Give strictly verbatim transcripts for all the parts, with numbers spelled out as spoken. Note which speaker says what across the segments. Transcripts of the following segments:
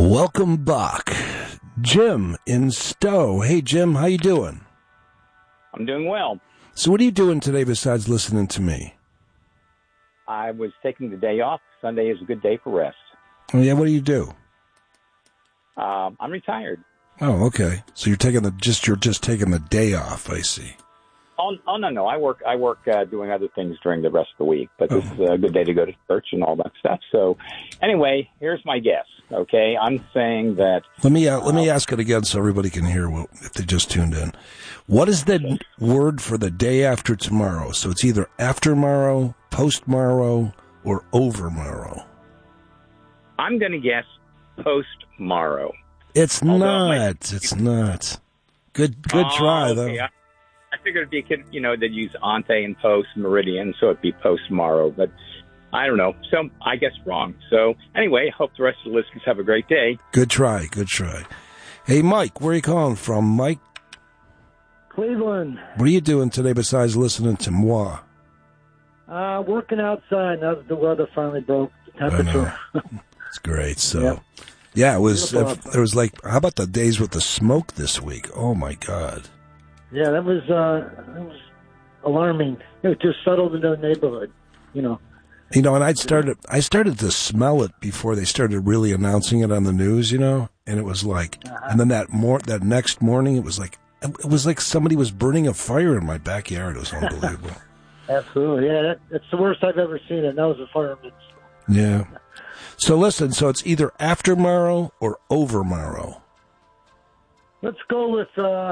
Speaker 1: Welcome back, Jim in Stowe. Hey, Jim, how you doing?
Speaker 2: I'm doing well.
Speaker 1: So what are you doing today besides listening to me?
Speaker 2: I was taking the day off. Sunday is a good day for rest.
Speaker 1: Oh, yeah, what do you do?
Speaker 2: Um, I'm retired.
Speaker 1: Oh, okay. So you're taking the just you're just taking the day off, I see.
Speaker 2: Oh, oh no, no. I work. I work uh, doing other things during the rest of the week. But this
Speaker 1: Oh.
Speaker 2: is a good day to go to church and all that stuff. So, anyway, here's my guess. Okay, I'm saying that.
Speaker 1: Let me uh, let me ask it again so everybody can hear what, if they just tuned in. What is the word for the day after tomorrow? So it's either after tomorrow, post tomorrow, or over tomorrow.
Speaker 2: I'm going to guess post tomorrow.
Speaker 1: It's
Speaker 2: Although
Speaker 1: not.
Speaker 2: my-
Speaker 1: It's not. Good good
Speaker 2: Oh,
Speaker 1: try
Speaker 2: okay.
Speaker 1: though.
Speaker 2: I, I figured it'd be a kid, you know, they'd use ante and post meridian, so it'd be post tomorrow. But I don't know. So I guess wrong. So anyway, hope the rest of the listeners have a great day.
Speaker 1: Good try. Good try. Hey, Mike, where are you calling from, Mike?
Speaker 3: Cleveland.
Speaker 1: What are you doing today besides listening to moi?
Speaker 3: Uh, working outside. Now that the weather finally broke. The
Speaker 1: I
Speaker 3: temperature.
Speaker 1: know. It's great. So,
Speaker 3: Yep.
Speaker 1: yeah, it was.
Speaker 3: Beautiful
Speaker 1: If,
Speaker 3: outside.
Speaker 1: there was like, how about the days with the smoke this week? Oh my God.
Speaker 3: Yeah, that was uh, that was alarming. It just settled into the neighborhood. You know.
Speaker 1: You know, and I started. I started to smell it before they started really announcing it on the news. You know, and it was like,
Speaker 3: Uh-huh.
Speaker 1: and then that mor- that next morning, it was like, it was like somebody was burning a fire in my backyard. It was unbelievable.
Speaker 3: Absolutely. Yeah, that, that's the worst I've ever seen it. And that was a fireman.
Speaker 1: Yeah. So listen. So it's either after tomorrow or over tomorrow.
Speaker 3: Let's go with uh, uh,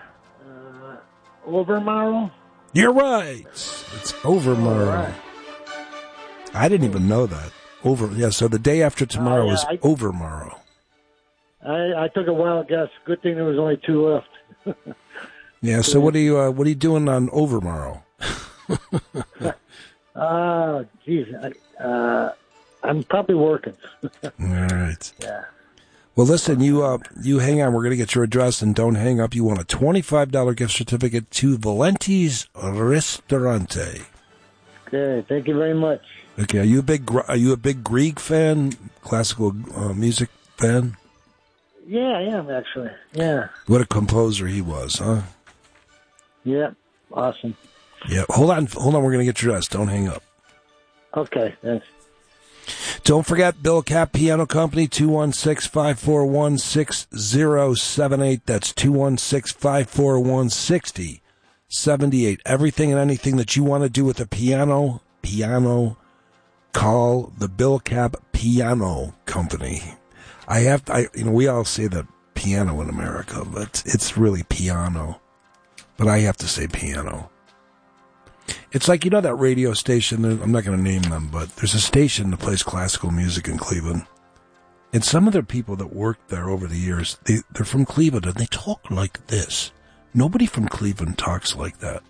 Speaker 3: Overmorrow.
Speaker 1: You're right. It's over tomorrow.
Speaker 3: All right.
Speaker 1: I didn't even know that. Over, yeah. So the day after tomorrow
Speaker 3: Oh, yeah,
Speaker 1: is
Speaker 3: I-
Speaker 1: over tomorrow.
Speaker 3: I, I took a wild guess. Good thing there was only two left.
Speaker 1: Yeah. So what are you? Uh, what are you doing on over tomorrow?
Speaker 3: Ah, geez. I, uh, I'm probably working.
Speaker 1: All right.
Speaker 3: Yeah.
Speaker 1: Well, listen. You uh, you hang on. We're gonna get your address and don't hang up. You want a twenty-five dollar gift certificate to Valenti's Ristorante.
Speaker 3: Okay. Thank you very much.
Speaker 1: Okay. Are you a big Gr- Are you a big Grieg fan? Classical uh, music fan?
Speaker 3: Yeah, I am actually. Yeah.
Speaker 1: What a composer he was, huh?
Speaker 3: Yeah. Awesome.
Speaker 1: Yeah. Hold on. Hold on. We're gonna get your address. Don't hang up.
Speaker 3: Okay. Thanks.
Speaker 1: Don't forget Bill Cap Piano Company, two one six, five four one, six zero seven eight. That's two one six, five four one, six zero seven eight. Everything and anything that you want to do with a piano, piano, call the Bill Cap Piano Company. I have, I, you know, we all say that piano in America, but it's really piano. But I have to say piano. It's like, you know, that radio station, I'm not going to name them, but there's a station that plays classical music in Cleveland. And some of the people that worked there over the years, they, they're from Cleveland, and they talk like this. Nobody from Cleveland talks like that.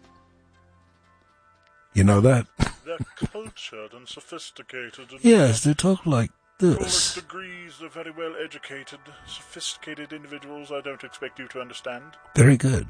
Speaker 1: You know that?
Speaker 4: They're cultured and sophisticated. And
Speaker 1: Yes, they talk like
Speaker 4: college
Speaker 1: this.
Speaker 4: degrees, they're very well educated, sophisticated individuals I don't expect you to understand.
Speaker 1: Very good.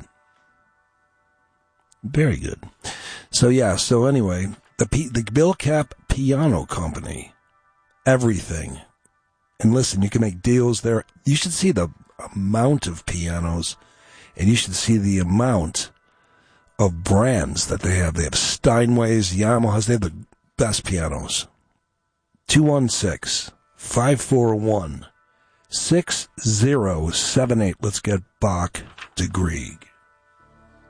Speaker 1: Very good. So, yeah, so anyway, the P, the Bill Cap Piano Company, everything. And listen, you can make deals there. You should see the amount of pianos, and you should see the amount of brands that they have. They have Steinways, Yamahas. They have the best pianos. two one six, five four one, six zero seven eight. Let's get Bach to Grieg.